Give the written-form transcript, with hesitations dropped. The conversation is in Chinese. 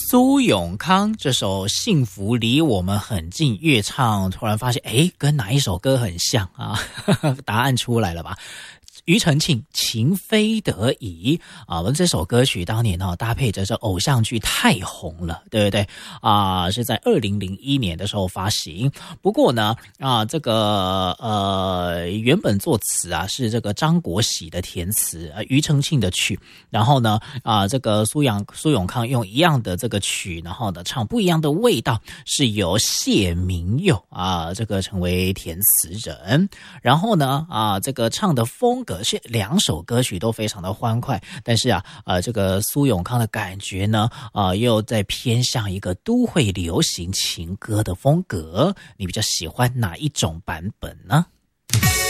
苏永康这首《幸福离我们很近》，越唱突然发现，跟哪一首歌很像啊？答案出来了吧？庾澄庆情非得已啊，我们这首歌曲当年搭配着这偶像剧太红了，对不对啊？是在2001年的时候发行。不过呢这个原本作词啊是这个张国喜的填词，庾澄庆的曲，然后呢这个苏永康用一样的这个曲，然后呢唱不一样的味道，是由谢明佑这个成为填词人，然后呢这个唱的风格是两首歌曲都非常的欢快，但是这个苏永康的感觉呢又在偏向一个都会流行情歌的风格，你比较喜欢哪一种版本呢？